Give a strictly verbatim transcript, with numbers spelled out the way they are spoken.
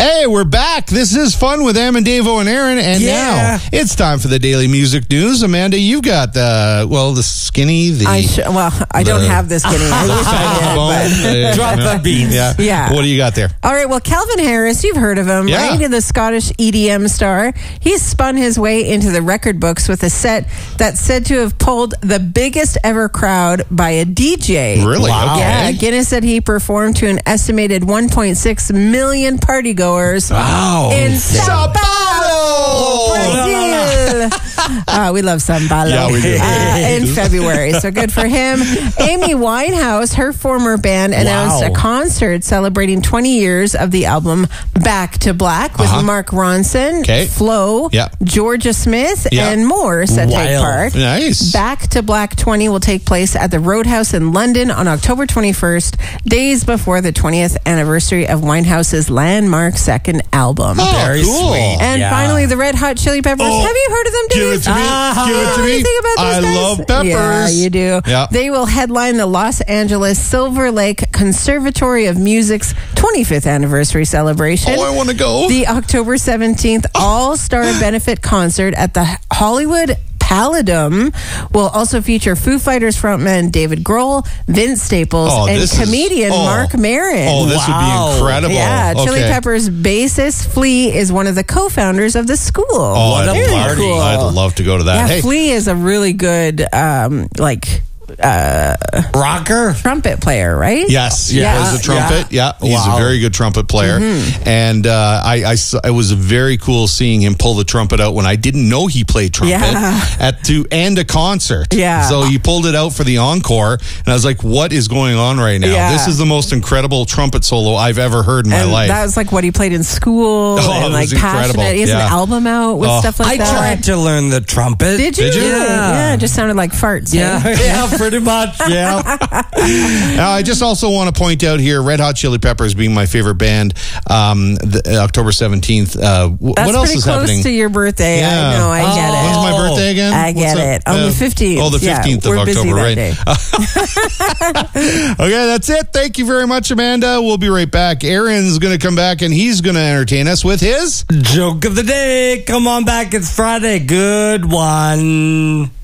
Hey, we're back. This is Fun with Em and Davo and Aaron. And Yeah. now it's time for the Daily Music News. Amanda, you've got the, well, the skinny, the... I sh- well, I don't the- have this skinny. I wish I did, but- Drop the beans. Yeah. Yeah. What do you got there? All right, well, Calvin Harris, you've heard of him, Yeah. right? The Scottish E D M star. He's spun his way into the record books with a set that's said to have pulled the biggest ever crowd by a D J. Really? Wow. Okay. Yeah, Guinness said he performed to an estimated one point six million partygoers Wow. in Sao Paulo, Brazil. Uh, we love Sao Paulo. Yeah, we do. Uh, in February, so good for him. Amy Winehouse, her former band, announced Wow. a concert celebrating twenty years of the album Back to Black with Uh-huh. Mark Ronson, Okay. Flo, Yeah. Georgia Smith, Yeah. and more set to take Wild. part. Nice. Back to Black twenty will take place at the Roadhouse in London on October twenty-first, days before the twentieth anniversary of Winehouse's landmark second album. Oh, Very cool. sweet. And Yeah. finally, the Red Hot Chili Peppers. Oh, Have you heard of them, Give Dave? it to me. Ah, Give it to What do me. you think about those I guys? love peppers. Yeah, you do. Yeah. They will headline the Los Angeles Silver Lake Conservatory of Music's twenty-fifth anniversary celebration. Oh, I want to go. The October seventeenth All-Star Benefit Concert at the Hollywood Palladium will also feature Foo Fighters frontman David Grohl, Vince Staples, Oh, and this is- comedian oh. Mark Maron. Oh, this Wow. would be incredible. Yeah, Chili Okay. Peppers bassist Flea is one of the co-founders of the school. Oh, I'd, What a Very love, party. cool. I'd love to go to that. Yeah, Hey, Flea is a really good, um, like, Rocker. trumpet player, right? yes, Yeah. he plays the trumpet. Yeah, he's Wow. a very good trumpet player. Mm-hmm. And uh, I, I saw- it was very cool seeing him pull the trumpet out when I didn't know he played trumpet Yeah. at to end a concert. Yeah. So he pulled it out for the encore, and I was like, "What is going on right now? Yeah. This is the most incredible trumpet solo I've ever heard in my And life." that was like what he played in school Oh, it and like was incredible. passionate. He has Yeah. an album out with Oh. stuff like I that. tried to learn the trumpet. Did you? Did you? Yeah. Yeah. it just sounded like farts. Yeah, eh? yeah, pretty much. Yeah. Now, I just also want to point out here, Red Hot Chili Peppers being my favorite band, um, the, uh, October seventeenth. Uh, w- That's what else pretty is close happening? to your birthday. Yeah. I know. I get Oh. it. When's my birthday again? I What's get that? it. On Uh, the fifteenth. Oh, the Yeah, fifteenth we're of busy October, that right? day. Okay, that's it. Thank you very much, Amanda. We'll be right back. Aaron's going to come back and he's going to entertain us with his... Joke of the day. Come on back. It's Friday. Good one.